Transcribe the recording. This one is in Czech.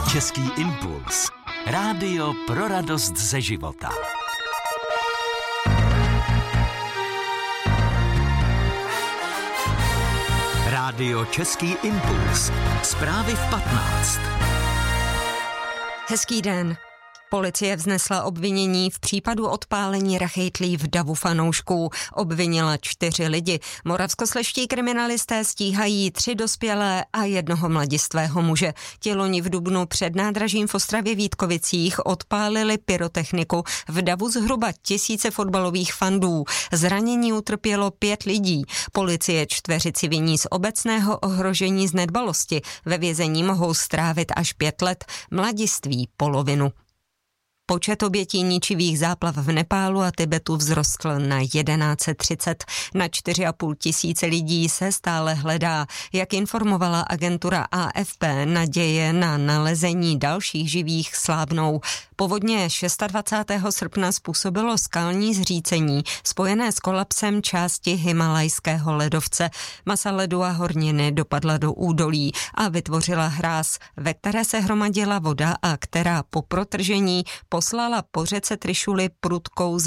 Český impuls. Rádio pro radost ze života. Rádio Český impuls. Zprávy v 15. Hezký den. Policie vznesla obvinění v případu odpálení rachejtlí v davu fanoušků. Obvinila 4 lidi. Moravskoslezští kriminalisté stíhají 3 dospělé a 1 mladistvého muže. Ti loni v dubnu před nádražím v Ostravě-Vítkovicích odpálili pyrotechniku v davu zhruba 1000 fotbalových fandů. Zranění utrpělo 5 lidí. Policie 4 viní z obecného ohrožení z nedbalosti. Ve vězení mohou strávit až 5 let, mladiství polovinu. Počet obětí ničivých záplav v Nepálu a Tibetu vzrostl na 1130. Na 4,5 tisíce lidí se stále hledá. Jak informovala agentura AFP, naděje na nalezení dalších živých slábnou. Povodně 26. srpna způsobilo skalní zřícení spojené s kolapsem části himalajského ledovce. Masa ledu a horniny dopadla do údolí a vytvořila hráz, ve které se hromadila voda a která po protržení poslala po řece Trišuli prudkou